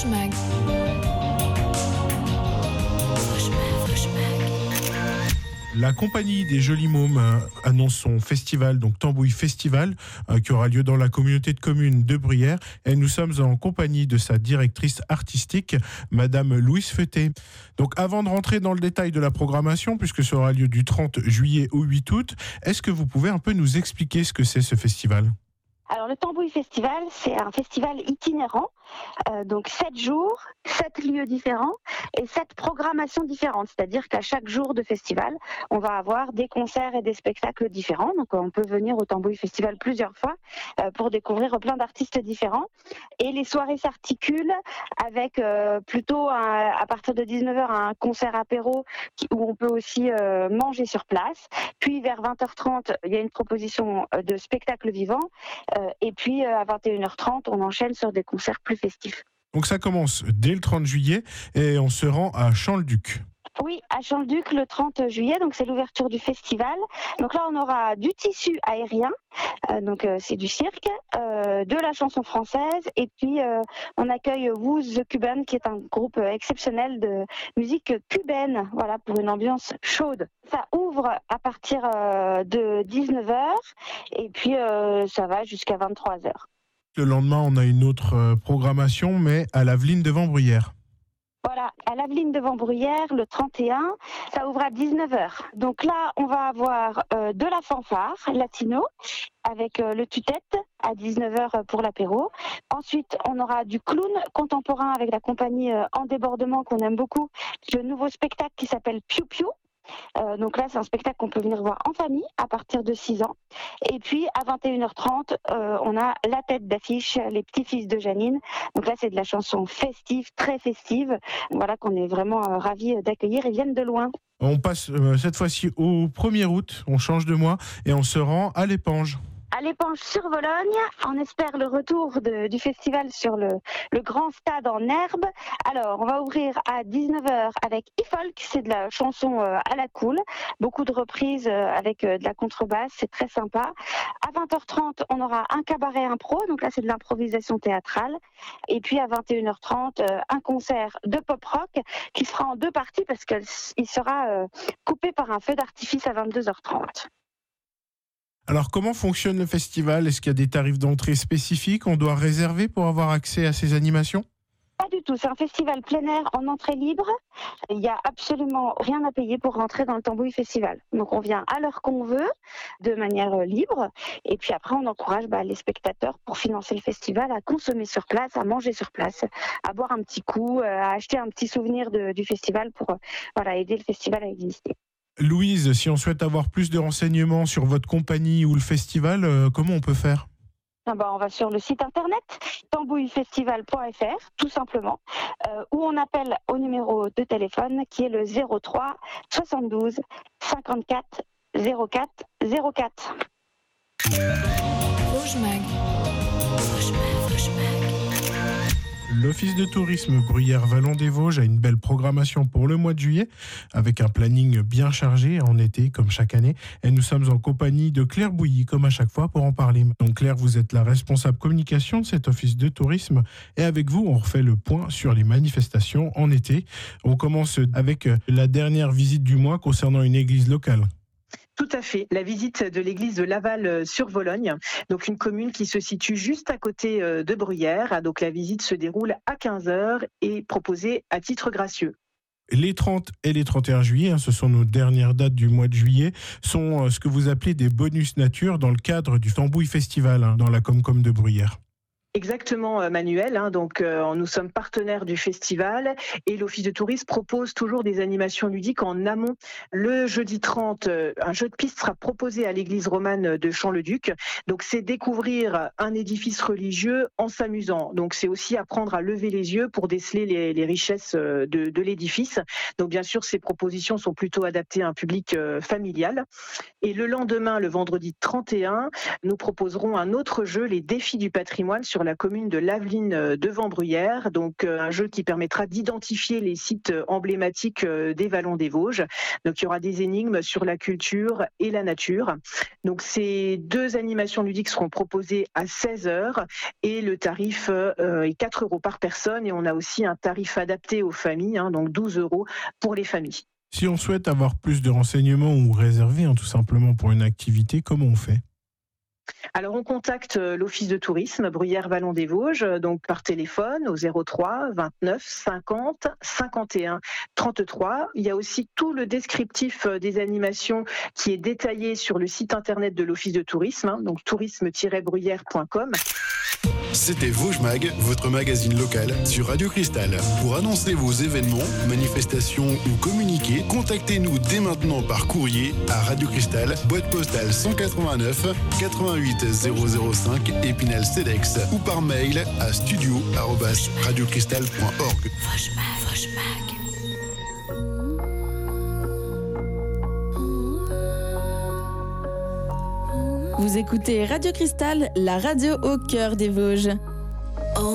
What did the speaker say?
Vosges Mag. La compagnie des Jolis Mômes annonce son festival, donc Tambouille Festival, qui aura lieu dans la communauté de communes de Bruyères. Et nous sommes en compagnie de sa directrice artistique, Madame Louise Feuté. Donc avant de rentrer dans le détail de la programmation, puisque ça aura lieu du 30 juillet au 8 août, est-ce que vous pouvez un peu nous expliquer ce que c'est ce festival ? Alors le Tambouille Festival, c'est un festival itinérant, donc 7 jours, 7 lieux différents et 7 programmations différentes. C'est-à-dire qu'à chaque jour de festival, on va avoir des concerts et des spectacles différents. Donc on peut venir au Tambouille Festival plusieurs fois pour découvrir plein d'artistes différents. Et les soirées s'articulent avec plutôt à partir de 19h un concert apéro où on peut aussi manger sur place. Puis vers 20h30, il y a une proposition de spectacle vivant. Et puis à 21h30, on enchaîne sur des concerts plus festifs. Donc ça commence dès le 30 juillet et on se rend à Champ-le-Duc. Oui, à Champ-le-Duc le 30 juillet, donc c'est l'ouverture du festival. Donc là, on aura du tissu aérien, donc c'est du cirque, de la chanson française, et puis on accueille Who's the Cuban, qui est un groupe exceptionnel de musique cubaine, voilà, pour une ambiance chaude. Ça ouvre à partir de 19h, et puis ça va jusqu'à 23h. Le lendemain, on a une autre programmation, mais à l'Aveline devant Bruyères. Voilà, à l'Aveline devant Bruyères, le 31, ça ouvre à 19h. Donc là, on va avoir de la fanfare latino avec le tue-tête à 19h pour l'apéro. Ensuite, on aura du clown contemporain avec la compagnie En Débordement qu'on aime beaucoup. Le nouveau spectacle qui s'appelle Piou Piou. Donc là, c'est un spectacle qu'on peut venir voir en famille à partir de 6 ans. Et puis, à 21h30, on a la tête d'affiche, les petits-fils de Janine. Donc là, c'est de la chanson festive, très festive. Voilà, qu'on est vraiment ravis d'accueillir. Ils viennent de loin. On passe cette fois-ci au 1er août, on change de mois et on se rend à l'Épange. À l'Épange sur Vologne, on espère le retour du festival sur le grand stade en herbe. Alors, on va ouvrir à 19h avec e-folk, c'est de la chanson à la cool. Beaucoup de reprises avec de la contrebasse, c'est très sympa. À 20h30, on aura un cabaret impro, donc là c'est de l'improvisation théâtrale. Et puis à 21h30, un concert de pop-rock qui sera en 2 parties parce qu'il sera coupé par un feu d'artifice à 22h30. Alors, comment fonctionne le festival ? Est-ce qu'il y a des tarifs d'entrée spécifiques ? On doit réserver pour avoir accès à ces animations ? Pas du tout, c'est un festival plein air en entrée libre. Il n'y a absolument rien à payer pour rentrer dans le Tambouille Festival. Donc on vient à l'heure qu'on veut, de manière libre. Et puis après, on encourage les spectateurs pour financer le festival à consommer sur place, à manger sur place, à boire un petit coup, à acheter un petit souvenir du festival pour aider le festival à exister. Louise, si on souhaite avoir plus de renseignements sur votre compagnie ou le festival, comment on peut faire ? On va sur le site internet tambouillefestival.fr tout simplement, où on appelle au numéro de téléphone qui est le 03 72 54 04 04. Vosges Mag. L'Office de tourisme Bruyères-Vallon-des-Vosges a une belle programmation pour le mois de juillet, avec un planning bien chargé en été, comme chaque année. Et nous sommes en compagnie de Claire Bouilly, comme à chaque fois, pour en parler. Donc Claire, vous êtes la responsable communication de cet Office de tourisme. Et avec vous, on refait le point sur les manifestations en été. On commence avec la dernière visite du mois concernant une église locale. Tout à fait. La visite de l'église de Laval sur Vologne, donc une commune qui se situe juste à côté de Bruyères. Donc la visite se déroule à 15h et proposée à titre gracieux. Les 30 et les 31 juillet, ce sont nos dernières dates du mois de juillet, sont ce que vous appelez des bonus nature dans le cadre du Tambouille Festival, dans la Comcom de Bruyères. Exactement, Manuel. Donc, nous sommes partenaires du festival et l'Office de tourisme propose toujours des animations ludiques en amont. Le jeudi 30, un jeu de piste sera proposé à l'église romane de Champ-le-Duc. Donc, c'est découvrir un édifice religieux en s'amusant. Donc, c'est aussi apprendre à lever les yeux pour déceler les richesses de l'édifice. Donc, bien sûr, ces propositions sont plutôt adaptées à un public familial. Et le lendemain, le vendredi 31, nous proposerons un autre jeu, les défis du patrimoine, sur sur la commune de Laveline devant Bruyères. Donc un jeu qui permettra d'identifier les sites emblématiques des Vallons des Vosges. Donc il y aura des énigmes sur la culture et la nature. Donc ces 2 animations ludiques seront proposées à 16h et le tarif est 4 € par personne, et on a aussi un tarif adapté aux familles, donc 12 € pour les familles. Si on souhaite avoir plus de renseignements ou réserver tout simplement pour une activité, comment on fait ? Alors on contacte l'Office de tourisme Bruyères Vallons des Vosges, donc par téléphone au 03 29 50 51 33. Il y a aussi tout le descriptif des animations qui est détaillé sur le site internet de l'Office de tourisme, donc tourisme-bruyères.com. C'était Vosges Mag, votre magazine local sur Radio Cristal. Pour annoncer vos événements, manifestations ou communiquer, contactez-nous dès maintenant par courrier à Radio Cristal, boîte postale 189 88 005 Épinal-Cedex, ou par mail à studio@radiocristal.org. Vous écoutez Radio Cristal, la radio au cœur des Vosges.